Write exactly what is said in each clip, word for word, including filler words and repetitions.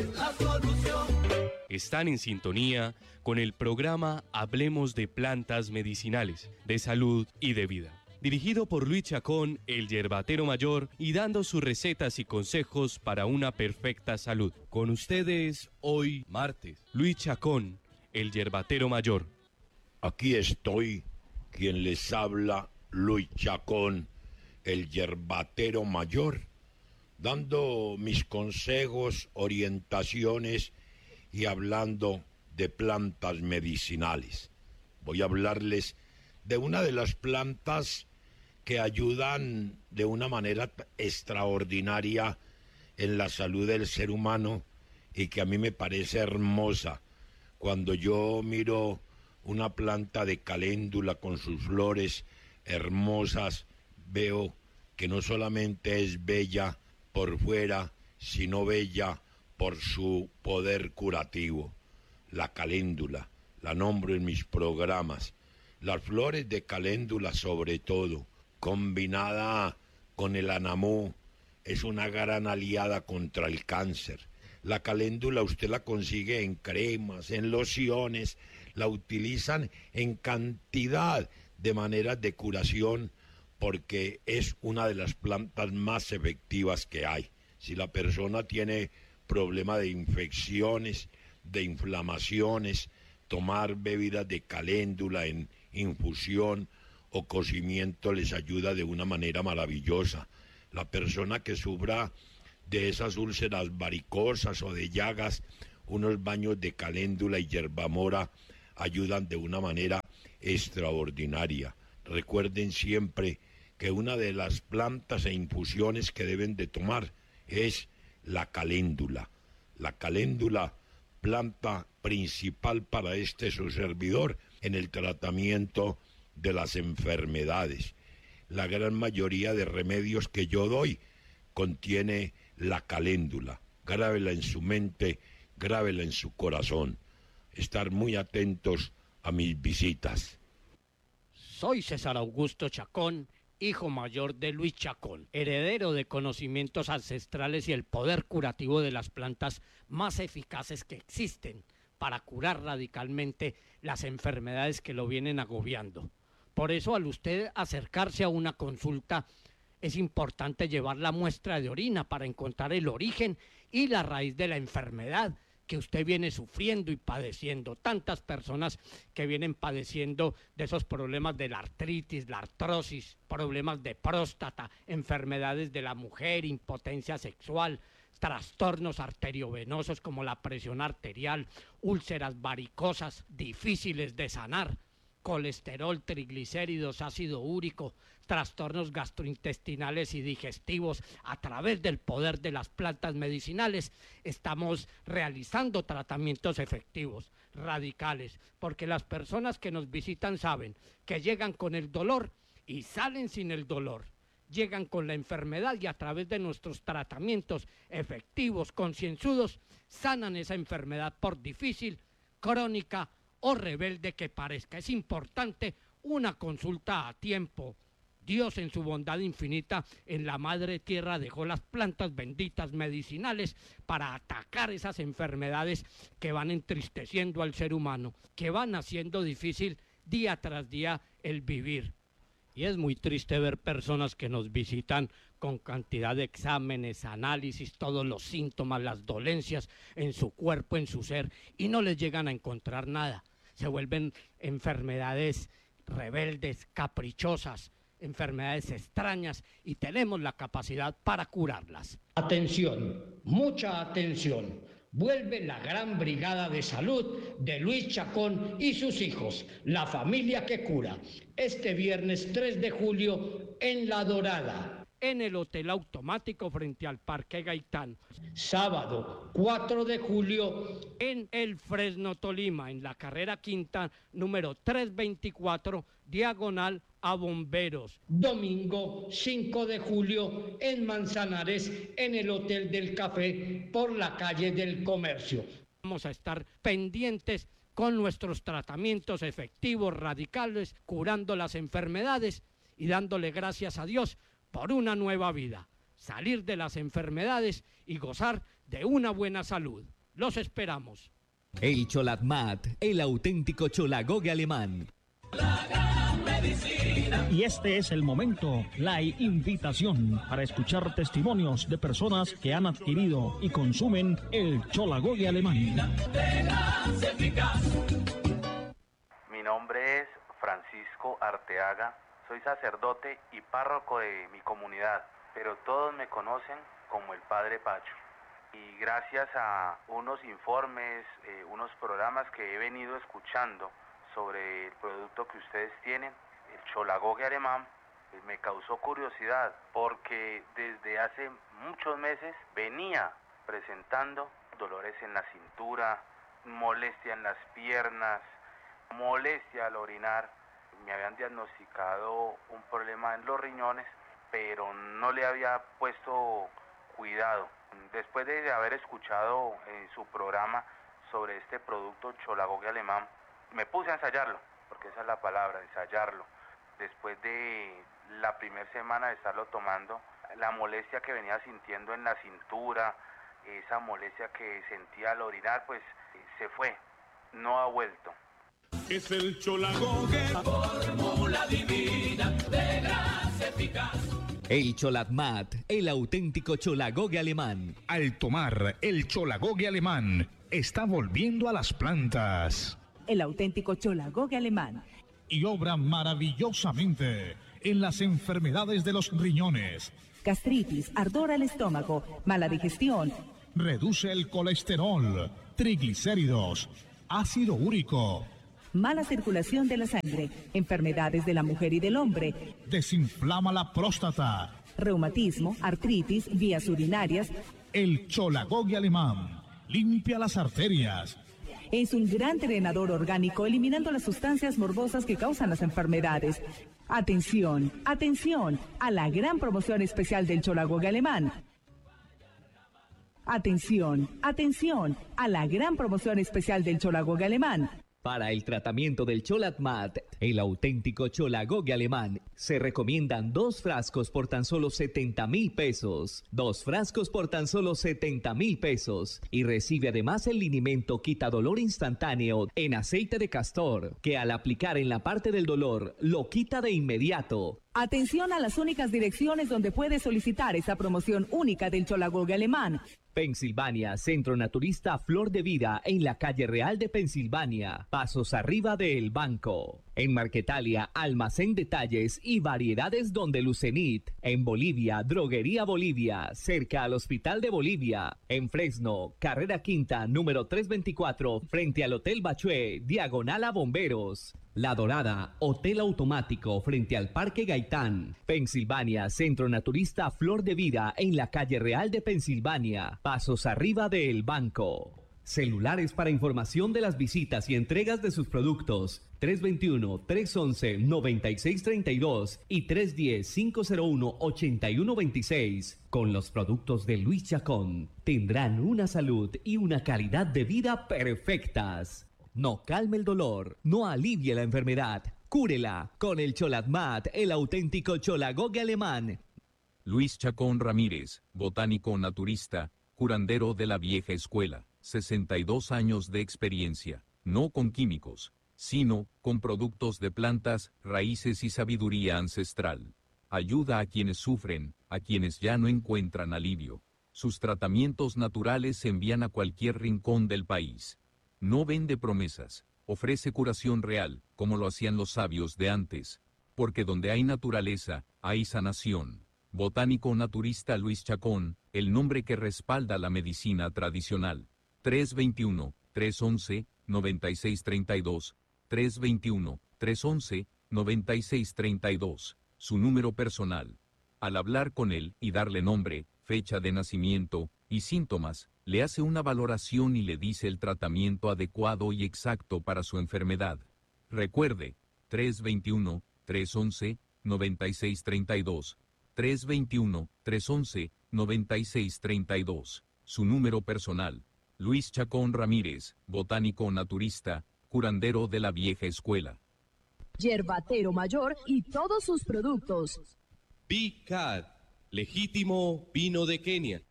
La solución. Están en sintonía con el programa Hablemos de Plantas Medicinales, de Salud y de Vida, dirigido por Luis Chacón, el yerbatero mayor, y dando sus recetas y consejos para una perfecta salud. Con ustedes hoy, martes, Luis Chacón, el yerbatero mayor. Aquí estoy, quien les habla, Luis Chacón, el yerbatero mayor, dando mis consejos, orientaciones y hablando de plantas medicinales. Voy a hablarles de una de las plantas que ayudan de una manera extraordinaria en la salud del ser humano y que a mí me parece hermosa. Cuando yo miro una planta de caléndula con sus flores hermosas, veo que no solamente es bella por fuera, sino bella por su poder curativo. La caléndula, la nombro en mis programas. Las flores de caléndula, sobre todo, combinada con el anamú, es una gran aliada contra el cáncer. La caléndula usted la consigue en cremas, en lociones, la utilizan en cantidad de maneras de curación porque es una de las plantas más efectivas que hay. Si la persona tiene problema de infecciones, de inflamaciones, tomar bebidas de caléndula en infusión o cocimiento les ayuda de una manera maravillosa. La persona que sufra de esas úlceras varicosas o de llagas, unos baños de caléndula y hierbamora ayudan de una manera extraordinaria. Recuerden siempre que una de las plantas e infusiones que deben de tomar es la caléndula. La caléndula, planta principal para este su servidor en el tratamiento de las enfermedades. La gran mayoría de remedios que yo doy contiene la caléndula. Grábela en su mente, grábela en su corazón. Estar muy atentos a mis visitas. Soy César Augusto Chacón, hijo mayor de Luis Chacón, heredero de conocimientos ancestrales y el poder curativo de las plantas más eficaces que existen para curar radicalmente las enfermedades que lo vienen agobiando. Por eso, al usted acercarse a una consulta, es importante llevar la muestra de orina para encontrar el origen y la raíz de la enfermedad que usted viene sufriendo y padeciendo. Tantas personas que vienen padeciendo de esos problemas de la artritis, la artrosis, problemas de próstata, enfermedades de la mujer, impotencia sexual, trastornos arteriovenosos como la presión arterial, úlceras varicosas difíciles de sanar, colesterol, triglicéridos, ácido úrico, trastornos gastrointestinales y digestivos. A través del poder de las plantas medicinales estamos realizando tratamientos efectivos, radicales, porque las personas que nos visitan saben que llegan con el dolor y salen sin el dolor. Llegan con la enfermedad y a través de nuestros tratamientos efectivos, concienzudos, sanan esa enfermedad por difícil, crónica o rebelde que parezca. Es importante una consulta a tiempo. Dios en su bondad infinita en la madre tierra dejó las plantas benditas medicinales para atacar esas enfermedades que van entristeciendo al ser humano, que van haciendo difícil día tras día el vivir. Y es muy triste ver personas que nos visitan con cantidad de exámenes, análisis, todos los síntomas, las dolencias en su cuerpo, en su ser, y no les llegan a encontrar nada. Se vuelven enfermedades rebeldes, caprichosas, enfermedades extrañas, y tenemos la capacidad para curarlas. Atención, mucha atención. Vuelve la gran brigada de salud de Luis Chacón y sus hijos, la familia que cura, este viernes tres de julio en La Dorada, en el Hotel Automático frente al Parque Gaitán. Sábado cuatro de julio en el Fresno, Tolima, en la carrera quinta, número trescientos veinticuatro, diagonal a Bomberos. Domingo cinco de julio en Manzanares, en el Hotel del Café, por la calle del Comercio. Vamos a estar pendientes con nuestros tratamientos efectivos, radicales, curando las enfermedades y dándole gracias a Dios por una nueva vida. Salir de las enfermedades y gozar de una buena salud. Los esperamos. El Cholatmat, el auténtico cholagogue alemán. Y este es el momento, la invitación para escuchar testimonios de personas que han adquirido y consumen el cholagogue alemán. Mi nombre es Francisco Arteaga, soy sacerdote y párroco de mi comunidad, pero todos me conocen como el Padre Pacho. Y gracias a unos informes, eh, unos programas que he venido escuchando sobre el producto que ustedes tienen, el cholagogue alemán, eh, me causó curiosidad porque desde hace muchos meses venía presentando dolores en la cintura, molestia en las piernas, molestia al orinar. Me habían diagnosticado un problema en los riñones, pero no le había puesto cuidado. Después de haber escuchado en su programa sobre este producto cholagogue alemán, me puse a ensayarlo, porque esa es la palabra, ensayarlo. Después de la primera semana de estarlo tomando, la molestia que venía sintiendo en la cintura, esa molestia que sentía al orinar, pues se fue, no ha vuelto. Es el cholagogue, la fórmula divina de grasa eficaz. El Cholatmat, el auténtico cholagogue alemán. Al tomar el cholagogue alemán, está volviendo a las plantas. El auténtico cholagogue alemán. Y obra maravillosamente en las enfermedades de los riñones. Gastritis, ardor al estómago, mala digestión. Reduce el colesterol, triglicéridos, ácido úrico. Mala circulación de la sangre, enfermedades de la mujer y del hombre. Desinflama la próstata. Reumatismo, artritis, vías urinarias. El cholagogue alemán limpia las arterias. Es un gran drenador orgánico, eliminando las sustancias morbosas que causan las enfermedades. Atención, atención a la gran promoción especial del cholagogue alemán. Atención, atención a la gran promoción especial del cholagogue alemán. Para el tratamiento del Cholatmat, el auténtico cholagogue alemán, se recomiendan dos frascos por tan solo setenta mil pesos. Dos frascos por tan solo setenta mil pesos. Y recibe además el linimento quitadolor instantáneo en aceite de castor, que al aplicar en la parte del dolor, lo quita de inmediato. Atención a las únicas direcciones donde puede solicitar esa promoción única del cholagogue alemán. Pensilvania, Centro Naturista Flor de Vida, en la calle Real de Pensilvania, pasos arriba de El Banco. En Marquetalia, Almacén Detalles y Variedades Donde Lucenit. En Bolivia, Droguería Bolivia, cerca al Hospital de Bolivia. En Fresno, Carrera Quinta, número trescientos veinticuatro, frente al Hotel Bachué, diagonal a Bomberos. La Dorada, Hotel Automático frente al Parque Gaitán. Pensilvania, Centro Naturista Flor de Vida, en la calle Real de Pensilvania, pasos arriba de El Banco. Celulares para información de las visitas y entregas de sus productos: tres dos uno, tres once, noventa y seis treinta y dos y tres diez, cinco cero uno, ochenta y uno veintiséis. Con los productos de Luis Chacón tendrán una salud y una calidad de vida perfectas. No calme el dolor, no alivie la enfermedad, cúrela con el Cholatmat, el auténtico cholagogue alemán. Luis Chacón Ramírez, botánico naturista, curandero de la vieja escuela, sesenta y dos años de experiencia, no con químicos, sino con productos de plantas, raíces y sabiduría ancestral. Ayuda a quienes sufren, a quienes ya no encuentran alivio. Sus tratamientos naturales se envían a cualquier rincón del país. No vende promesas, ofrece curación real, como lo hacían los sabios de antes, porque donde hay naturaleza, hay sanación. Botánico naturista Luis Chacón, el nombre que respalda la medicina tradicional. tres dos uno, tres once, noventa y seis treinta y dos, tres dos uno, tres once, noventa y seis treinta y dos, su número personal. Al hablar con él y darle nombre, fecha de nacimiento y síntomas, le hace una valoración y le dice el tratamiento adecuado y exacto para su enfermedad. Recuerde, tres dos uno, tres once, noventa y seis treinta y dos, tres dos uno, tres once, noventa y seis treinta y dos, su número personal. Luis Chacón Ramírez, botánico naturista, curandero de la vieja escuela. Yerbatero Mayor y todos sus productos. B-Cat, legítimo vino de Kenia.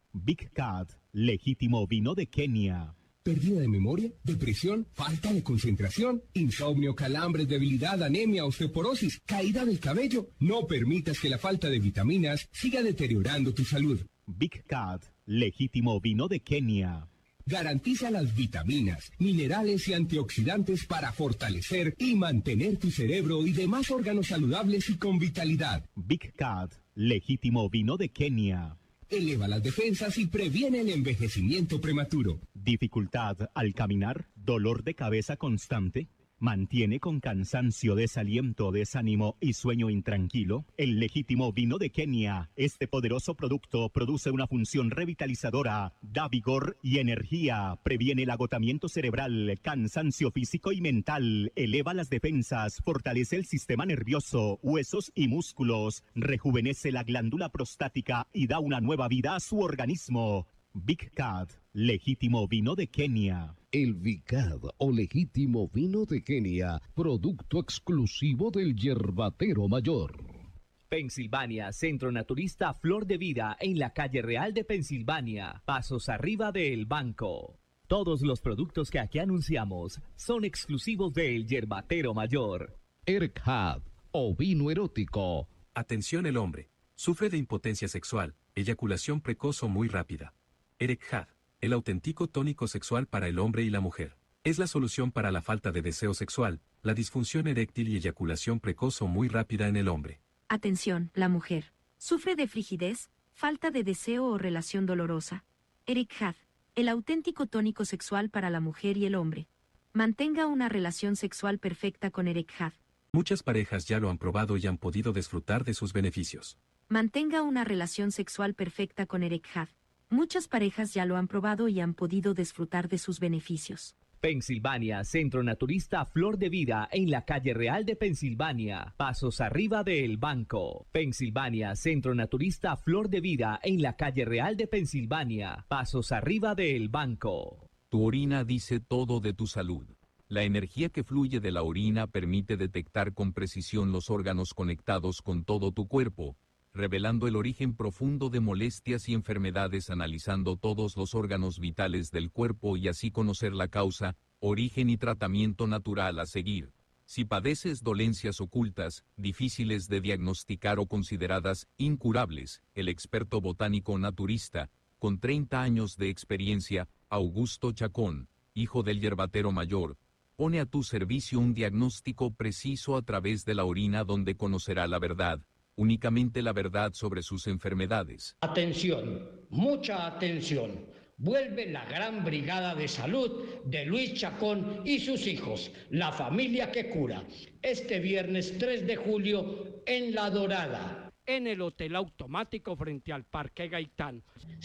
Big Cat, legítimo vino de Kenia. ¿Pérdida de memoria? ¿Depresión? ¿Falta de concentración? ¿Insomnio, calambres, debilidad, anemia, osteoporosis, caída del cabello? No permitas que la falta de vitaminas siga deteriorando tu salud. Big Cat, legítimo vino de Kenia. Garantiza las vitaminas, minerales y antioxidantes para fortalecer y mantener tu cerebro y demás órganos saludables y con vitalidad. Big Cat, legítimo vino de Kenia. Eleva las defensas y previene el envejecimiento prematuro. Dificultad al caminar, dolor de cabeza constante, mantiene con cansancio, desaliento, desánimo y sueño intranquilo. El legítimo vino de Kenia. Este poderoso producto produce una función revitalizadora, da vigor y energía, previene el agotamiento cerebral, cansancio físico y mental, eleva las defensas, fortalece el sistema nervioso, huesos y músculos, rejuvenece la glándula prostática y da una nueva vida a su organismo. Big Cat, legítimo vino de Kenia. El Vicad o legítimo vino de Kenia, producto exclusivo del Yerbatero Mayor. Pensilvania, Centro Naturista Flor de Vida en la calle Real de Pensilvania, pasos arriba del banco. Todos los productos que aquí anunciamos son exclusivos del Yerbatero Mayor. Erkhad o vino erótico. Atención el hombre. Sufre de impotencia sexual, eyaculación precoz o muy rápida. Erkhad, el auténtico tónico sexual para el hombre y la mujer. Es la solución para la falta de deseo sexual, la disfunción eréctil y eyaculación precoz o muy rápida en el hombre. Atención, la mujer. ¿Sufre de frigidez, falta de deseo o relación dolorosa? Erkhad, el auténtico tónico sexual para la mujer y el hombre. Mantenga una relación sexual perfecta con Erkhad. Muchas parejas ya lo han probado y han podido disfrutar de sus beneficios. Mantenga una relación sexual perfecta con Erkhad. Muchas parejas ya lo han probado y han podido disfrutar de sus beneficios. Pensilvania, Centro Naturista Flor de Vida en la calle Real de Pensilvania, pasos arriba del banco. Pensilvania, Centro Naturista Flor de Vida en la calle Real de Pensilvania, pasos arriba del banco. Tu orina dice todo de tu salud. La energía que fluye de la orina permite detectar con precisión los órganos conectados con todo tu cuerpo, revelando el origen profundo de molestias y enfermedades, analizando todos los órganos vitales del cuerpo y así conocer la causa, origen y tratamiento natural a seguir. Si padeces dolencias ocultas, difíciles de diagnosticar o consideradas incurables, el experto botánico naturista, con treinta años de experiencia, Augusto Chacón, hijo del Yerbatero Mayor, pone a tu servicio un diagnóstico preciso a través de la orina donde conocerá la verdad. Únicamente la verdad sobre sus enfermedades. Atención, mucha atención. Vuelve la gran brigada de salud de Luis Chacón y sus hijos, la familia que cura, este viernes tres de julio en La Dorada, en el Hotel Automático frente al Parque Gaitán.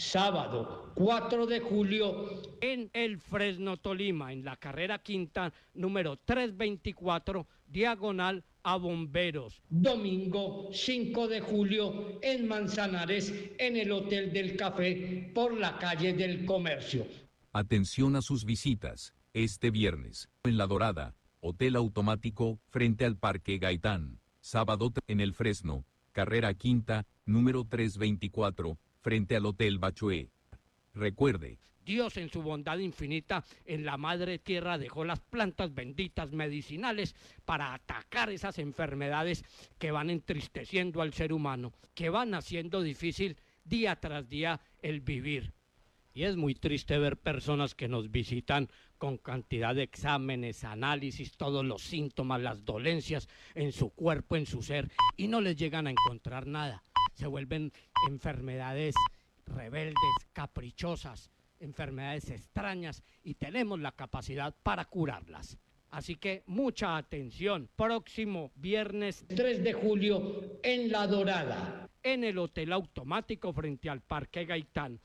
Sábado cuatro de julio en el Fresno, Tolima, en la carrera quinta, número trescientos veinticuatro, diagonal a Bomberos. Domingo cinco de julio en Manzanares, en el Hotel del Café, por la calle del Comercio. Atención a sus visitas, este viernes, en La Dorada, Hotel Automático, frente al Parque Gaitán. Sábado en el Fresno, carrera quinta, número trescientos veinticuatro, frente al Hotel Bachué. Recuerde, Dios en su bondad infinita en la madre tierra dejó las plantas benditas medicinales para atacar esas enfermedades que van entristeciendo al ser humano, que van haciendo difícil día tras día el vivir. Y es muy triste ver personas que nos visitan con cantidad de exámenes, análisis, todos los síntomas, las dolencias en su cuerpo, en su ser, y no les llegan a encontrar nada. Se vuelven enfermedades rebeldes, caprichosas, enfermedades extrañas, y tenemos la capacidad para curarlas. Así que mucha atención. Próximo viernes tres de julio en La Dorada, en el Hotel Automático frente al Parque Gaitán.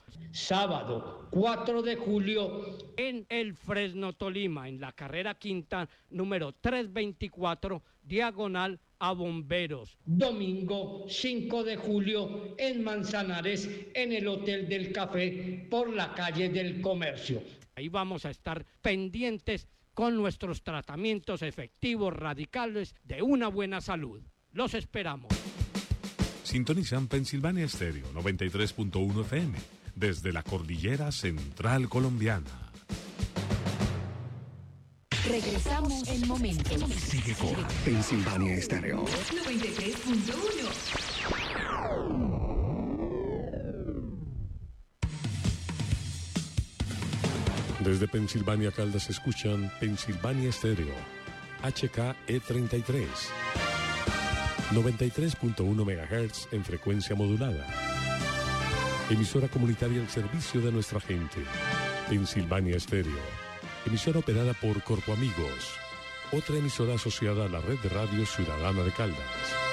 Sábado cuatro de julio en el Fresno, Tolima, en la carrera quinta, número trescientos veinticuatro, diagonal a Bomberos. Domingo cinco de julio en Manzanares, en el Hotel del Café, por la calle del Comercio. Ahí vamos a estar pendientes con nuestros tratamientos efectivos, radicales, de una buena salud. Los esperamos. Sintonizan Pensilvania Estéreo noventa y tres punto uno F M, desde la cordillera central colombiana. Regresamos en momentos. Sigue con Pensilvania Estéreo. noventa y tres punto uno. Desde Pensilvania, Caldas, escuchan Pensilvania Estéreo, H K E treinta y tres, noventa y tres punto uno megahertz en frecuencia modulada. Emisora comunitaria al servicio de nuestra gente. Pensilvania Estéreo, emisora operada por Corpo Amigos, otra emisora asociada a la red de radio ciudadana de Caldas.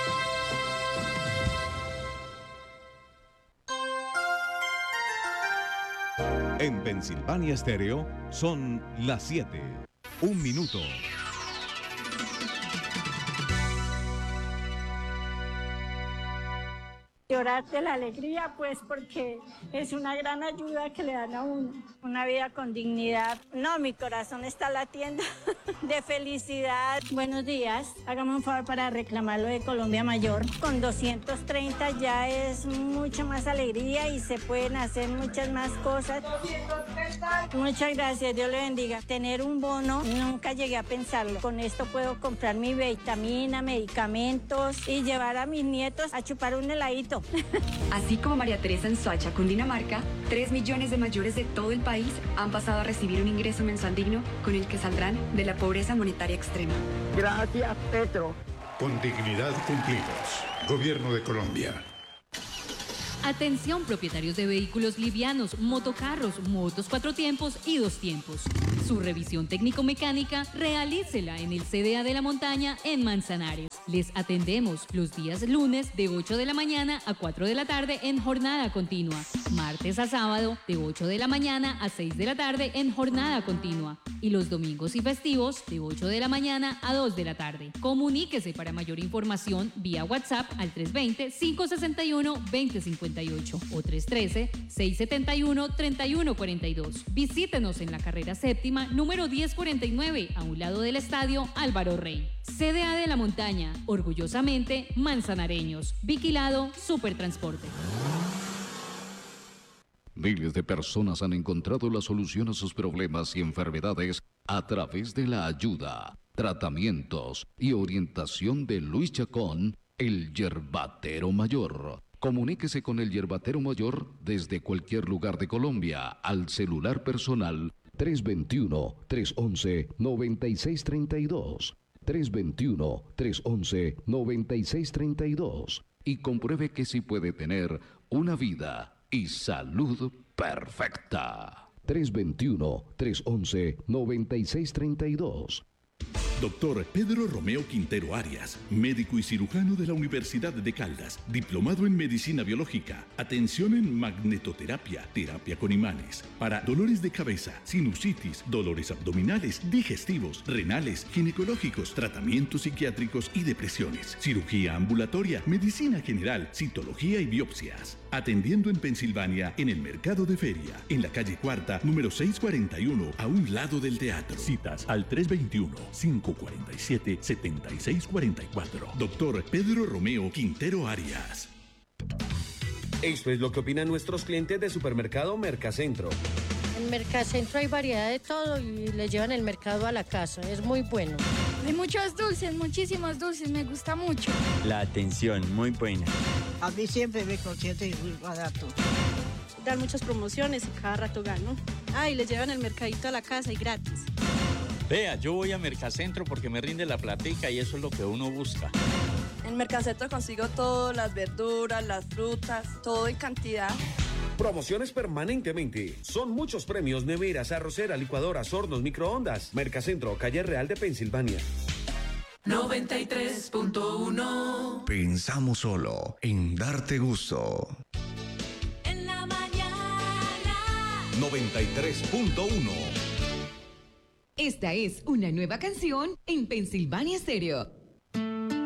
En Pensilvania Estéreo son las siete. Un minuto. Llorar de la alegría, pues, porque es una gran ayuda que le dan a uno. Una vida con dignidad. No, mi corazón está latiendo de felicidad. Buenos días. Hágame un favor para reclamar lo de Colombia Mayor. Con doscientos treinta ya es mucha más alegría y se pueden hacer muchas más cosas. Muchas gracias, Dios le bendiga. Tener un bono, nunca llegué a pensarlo. Con esto puedo comprar mi vitamina, medicamentos y llevar a mis nietos a chupar un heladito. Así como María Teresa en Soacha, Cundinamarca, tres millones de mayores de todo el país han pasado a recibir un ingreso mensual digno con el que saldrán de la pobreza monetaria extrema. Gracias, Petro. Con dignidad cumplimos. Gobierno de Colombia. Atención propietarios de vehículos livianos, motocarros, motos cuatro tiempos y dos tiempos. Su revisión técnico-mecánica realícela en el C D A de la Montaña en Manzanares. Les atendemos los días lunes de ocho de la mañana a cuatro de la tarde en jornada continua. Martes a sábado de ocho de la mañana a seis de la tarde en jornada continua. Y los domingos y festivos de ocho de la mañana a dos de la tarde. Comuníquese para mayor información vía WhatsApp al tres dos cero, cinco seis uno, dos cero cinco ocho o tres uno tres, seis siete uno, tres uno cuatro dos. Visítenos en la carrera séptima número diez cuarenta y nueve a un lado del estadio Álvaro Rey. C D A de la Montaña, orgullosamente manzanareños. Vigilado Supertransporte. Miles de personas han encontrado la solución a sus problemas y enfermedades a través de la ayuda, tratamientos y orientación de Luis Chacón, el Yerbatero Mayor. Comuníquese con el Yerbatero Mayor desde cualquier lugar de Colombia al celular personal tres dos uno, tres uno uno, nueve seis tres dos, tres dos uno, tres uno uno, nueve seis tres dos y compruebe que sí puede tener una vida y salud perfecta. tres dos uno, tres uno uno, nueve seis tres dos. Doctor Pedro Romeo Quintero Arias, médico y cirujano de la Universidad de Caldas, diplomado en Medicina Biológica, atención en magnetoterapia, terapia con imanes, para dolores de cabeza, sinusitis, dolores abdominales, digestivos, renales, ginecológicos, tratamientos psiquiátricos y depresiones, cirugía ambulatoria, medicina general, citología y biopsias. Atendiendo en Pensilvania, en el Mercado de Feria, en la calle Cuarta, número seiscientos cuarenta y uno, a un lado del teatro. Citas al tres dos uno, cinco cuatro siete, siete seis cuatro cuatro. Doctor Pedro Romeo Quintero Arias. Esto es lo que opinan nuestros clientes de Supermercado Mercacentro. En Mercacentro hay variedad de todo y le llevan el mercado a la casa. Es muy bueno. Hay muchos dulces, muchísimos dulces. Me gusta mucho. La atención, muy buena. A mí siempre me consiente y muy barato. Dan muchas promociones y cada rato gano. Ah, y le llevan el mercadito a la casa y gratis. Vea, yo voy a Mercacentro porque me rinde la platica y eso es lo que uno busca. En Mercacentro consigo todo, las verduras, las frutas, todo en cantidad. Promociones permanentemente. Son muchos premios: neveras, arrocera, licuadoras, hornos, microondas. Mercacentro, calle Real de Pensilvania. noventa y tres punto uno. Pensamos solo en darte gusto. En la mañana. noventa y tres punto uno. Esta es una nueva canción en Pensilvania Stereo.